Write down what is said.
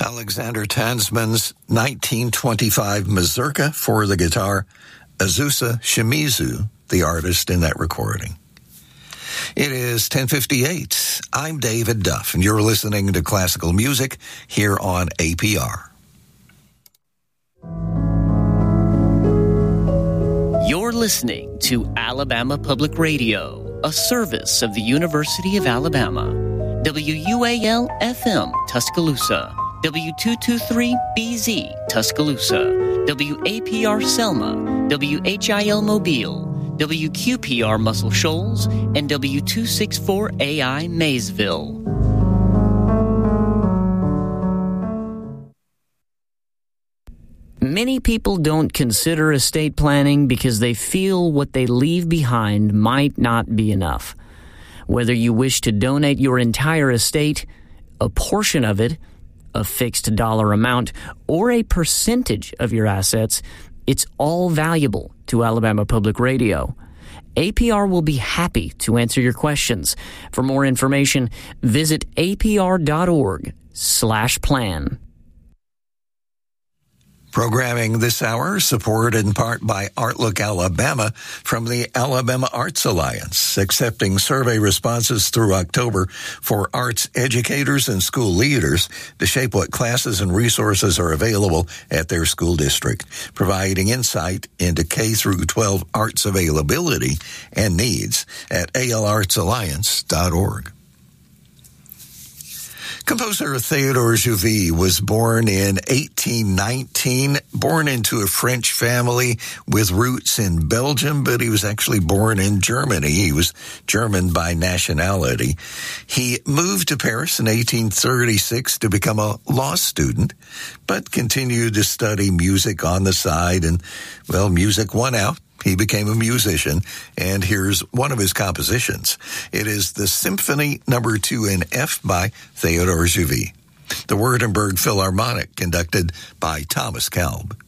Alexander Tansman's 1925 mazurka for the guitar, Azusa Shimizu, the artist in that recording. It is 10:58. I'm David Duff, and you're listening to classical music here on APR. You're listening to Alabama Public Radio, a service of the University of Alabama. WUAL-FM, Tuscaloosa. W223BZ, Tuscaloosa. WAPR Selma. WHIL Mobile. WQPR Muscle Shoals. And W264AI Maysville. Many people don't consider estate planning because they feel what they leave behind might not be enough. Whether you wish to donate your entire estate, a portion of it, a fixed dollar amount, or a percentage of your assets, it's all valuable to Alabama Public Radio. APR will be happy to answer your questions. For more information, visit apr.org/plan. Programming this hour supported in part by Artlook Alabama from the Alabama Arts Alliance, accepting survey responses through October for arts educators and school leaders to shape what classes and resources are available at their school district, providing insight into K through 12 arts availability and needs at alartsalliance.org. Composer Theodore Jouvy was born in 1819, born into a French family with roots in Belgium, but he was actually born in Germany. He was German by nationality. He moved to Paris in 1836 to become a law student, but continued to study music on the side, and, well, music won out. He became a musician, and here's one of his compositions. It is the Symphony No. 2 in F by Theodore Jouvy, the Württemberg Philharmonic, conducted by Thomas Kalb.